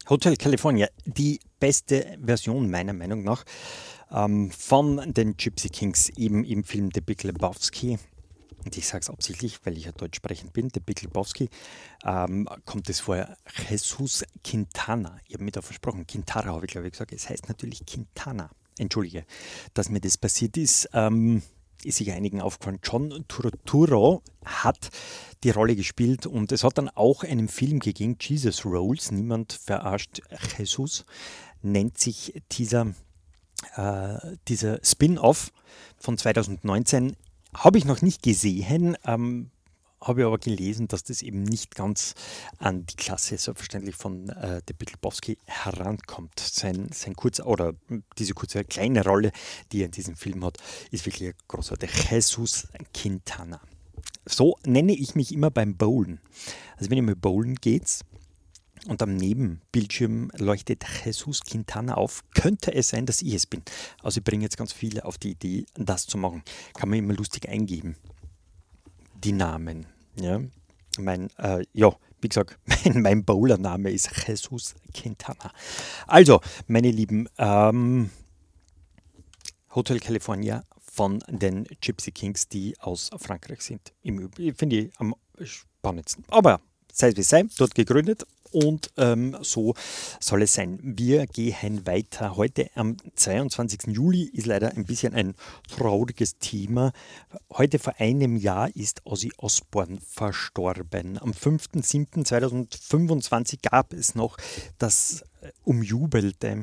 Hotel California, die beste Version meiner Meinung nach von den Gypsy Kings, eben im Film The Big Lebowski. Und ich sage es absichtlich, weil ich ja deutsch sprechend bin, The Big Lebowski, kommt es vor Jesus Quintana. Ich habe mir da versprochen, Quintana habe ich glaube ich gesagt, es heißt natürlich Quintana. Entschuldige, dass mir das passiert ist. Ist sich einigen aufgefallen. John Turturro hat die Rolle gespielt und es hat dann auch einen Film gegeben, Jesus Rolls, niemand verarscht Jesus, nennt sich dieser Spin-off von 2019. Habe ich noch nicht gesehen, habe aber gelesen, dass das eben nicht ganz an die Klasse selbstverständlich von The Big Lebowski herankommt. Sein kurzer oder diese kurze kleine Rolle, die er in diesem Film hat, ist wirklich großartig. Jesus Quintana. So nenne ich mich immer beim Bowlen. Also wenn ihr mal bowlen geht und am Nebenbildschirm leuchtet Jesus Quintana auf, könnte es sein, dass ich es bin. Also ich bringe jetzt ganz viele auf die Idee, das zu machen. Kann man immer lustig eingeben. Die Namen. Ja, wie gesagt, mein Bowler-Name ist Jesus Quintana. Also, meine Lieben, Hotel California von den Gypsy Kings, die aus Frankreich sind. Finde ich am spannendsten. Aber sei es wie es sei, dort gegründet. Und so soll es sein. Wir gehen weiter. Heute am 22. Juli ist leider ein bisschen ein trauriges Thema. Heute vor einem Jahr ist Ozzy Osbourne verstorben. Am 5.7.2025 gab es noch das umjubelte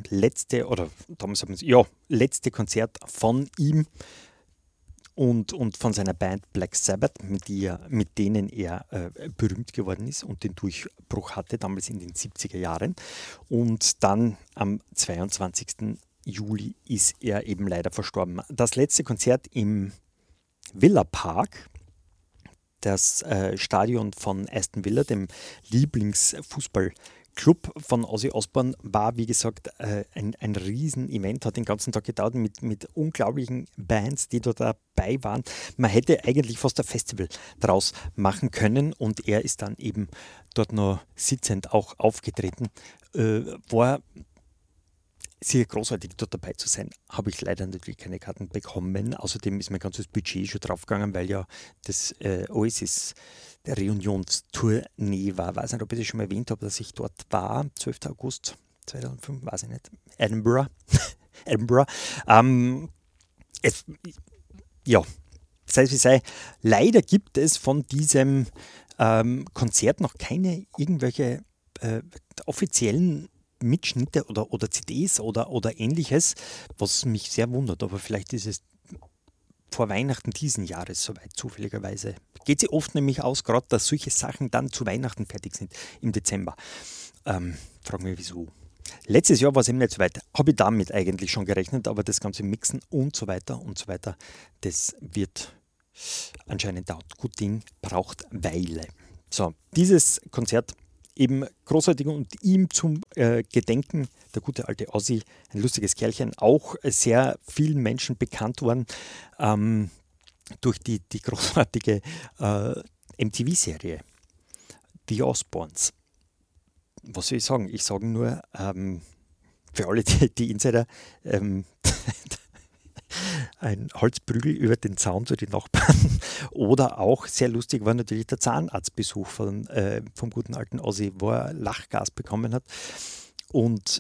letzte Konzert von ihm und von seiner Band Black Sabbath, mit denen er berühmt geworden ist und den Durchbruch hatte, damals in den 70er Jahren. Und dann am 22. Juli ist er eben leider verstorben. Das letzte Konzert im Villa Park, das Stadion von Aston Villa, dem Lieblingsfußballclub von Ozzy Osbourne, war wie gesagt ein Riesen-Event, hat den ganzen Tag gedauert mit unglaublichen Bands, die dort dabei waren. Man hätte eigentlich fast ein Festival draus machen können und er ist dann eben dort noch sitzend auch aufgetreten. War sehr großartig dort dabei zu sein, habe ich leider natürlich keine Karten bekommen. Außerdem ist mein ganzes Budget schon draufgegangen, weil ja das Oasis der Reunionstournee war. Ich weiß nicht, ob ich das schon mal erwähnt habe, dass ich dort war, 12. August 2005, weiß ich nicht, Edinburgh. Edinburgh. Ja, sei es wie sei, leider gibt es von diesem Konzert noch keine irgendwelche offiziellen Mitschnitte oder CDs oder ähnliches, was mich sehr wundert, aber vielleicht ist es vor Weihnachten diesen Jahres soweit, zufälligerweise. Geht sie oft nämlich aus, gerade dass solche Sachen dann zu Weihnachten fertig sind, im Dezember. Frag mich wieso. Letztes Jahr war es eben nicht so weit. Habe ich damit eigentlich schon gerechnet, aber das ganze Mixen und so weiter, das wird anscheinend dauern. Gut Ding braucht Weile. So, dieses Konzert eben großartig und ihm zum Gedenken, der gute alte Ozzy, ein lustiges Kerlchen, auch sehr vielen Menschen bekannt worden durch die großartige MTV-Serie The Osbournes. Was soll ich sagen? Ich sage nur, für alle die Insider, ein Holzprügel über den Zaun zu den Nachbarn. Oder auch sehr lustig war natürlich der Zahnarztbesuch vom guten alten Ozzy, wo er Lachgas bekommen hat und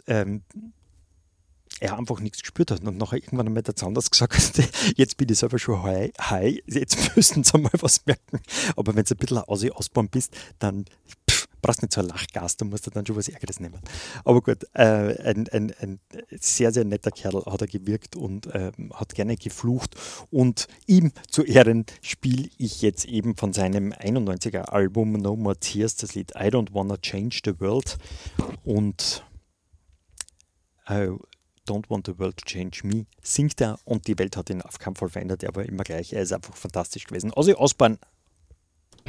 er einfach nichts gespürt hat. Und nachher irgendwann einmal der Zahnarzt gesagt hat, jetzt bin ich selber schon high, jetzt müssen Sie mal was merken. Aber wenn du ein bisschen ein Ozzy Osbourne bist, dann brauchst nicht so ein Lachgas, da musst du dann schon was Ärgeres nehmen. Aber gut, ein sehr, sehr netter Kerl hat er gewirkt und hat gerne geflucht. Und ihm zu Ehren spiele ich jetzt eben von seinem 91er Album No More Tears das Lied I Don't Wanna Change the World und I Don't Want the World to Change Me singt er und die Welt hat ihn auf keinen Fall verändert, er war immer gleich, er ist einfach fantastisch gewesen. Ozzy Osbourne